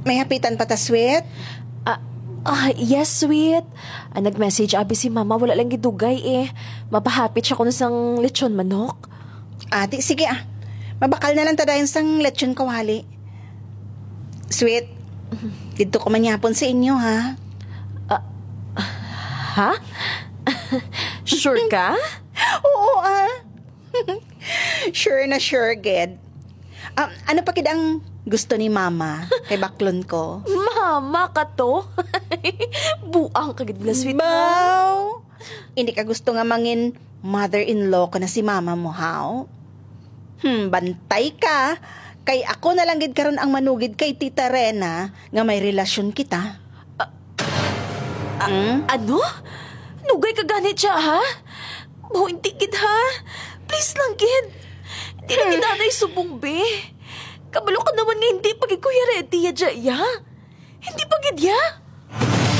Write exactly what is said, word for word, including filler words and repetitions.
May hapitan pa ta, sweet? Ah, ah, yes, sweet. Ah, nag-message abi si mama, wala lang gidugay eh. Mapahapit siya kung sang lechon manok. Ati, sige ah. Mabakal na lang ta dayon sang lechon kawali. Sweet, dito ko manyapon sa inyo, ha? Ha? Sure ka? Oo, ah. Sure na sure, Ged. Um, ano pa kidang gusto ni Mama kay baklon ko? Mama ka to? Buang kagid bila sweet ha? Bow! Hindi ka gusto nga mangin mother-in-law ko na si Mama mo, how? Hmm, bantay ka. Kay ako na lang gid karon ang manugid kay Tita Rena nga may relasyon kita. Hmm? Ano? Nugay ka ganit siya ha? Mo hindi gid ha? Please lang gid. Di na gid nanay subong be. Kabalo ka naman nga hindi pagig kuya ready ya dya ya. Hindi pagid ya.